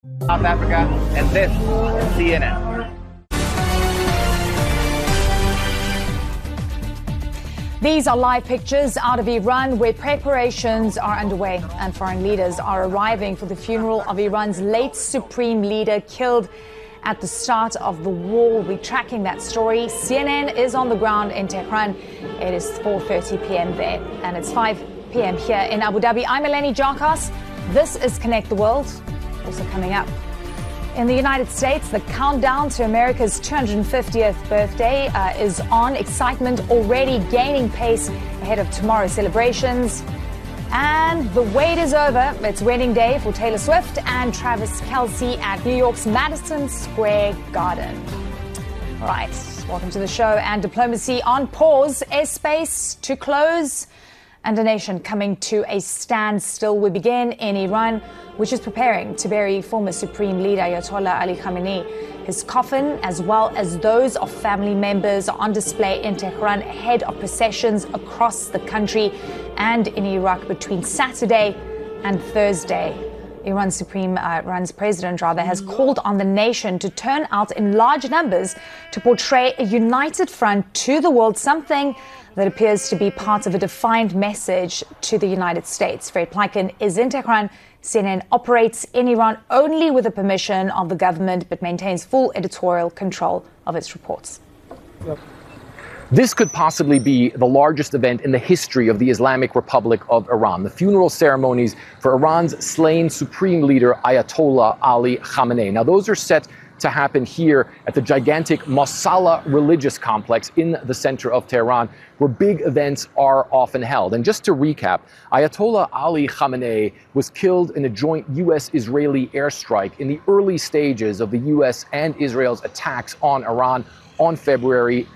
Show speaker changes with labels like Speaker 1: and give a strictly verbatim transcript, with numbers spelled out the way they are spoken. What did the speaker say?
Speaker 1: South Africa, and this is C N N.
Speaker 2: These are live pictures out of Iran where preparations are underway and foreign leaders are arriving for the funeral of Iran's late supreme leader killed at the start of the war. We're tracking that story. C N N is on the ground in Tehran. It is four thirty p.m. there and it's five p.m. here in Abu Dhabi. I'm Eleni Jarkas. This is Connect the World. Also coming up, in the United States, the countdown to America's two hundred fiftieth birthday uh, is on. Excitement already gaining pace ahead of tomorrow's celebrations. And the wait is over. It's wedding day for Taylor Swift and Travis Kelce at New York's Madison Square Garden. All right, welcome to the show. And diplomacy on pause, airspace to close, and a nation coming to a standstill. We begin in Iran, which is preparing to bury former Supreme Leader Ayatollah Ali Khamenei. His coffin, as well as those of family members, are on display in Tehran ahead of processions across the country and in Iraq between Saturday and Thursday. Iran's Supreme, uh, Iran's president, rather, has called on the nation to turn out in large numbers to portray a united front to the world, something that appears to be part of a defined message to the United States. Fred Plykin is in Tehran. C N N operates in Iran only with the permission of the government, but maintains full editorial control of its reports.
Speaker 3: Yep. This could possibly be the largest event in the history of the Islamic Republic of Iran, the funeral ceremonies for Iran's slain supreme leader, Ayatollah Ali Khamenei. Now, those are set to happen here at the gigantic Mosalla religious complex in the center of Tehran, where big events are often held. And just to recap, Ayatollah Ali Khamenei was killed in a joint U S-Israeli airstrike in the early stages of the U S and Israel's attacks on Iran on February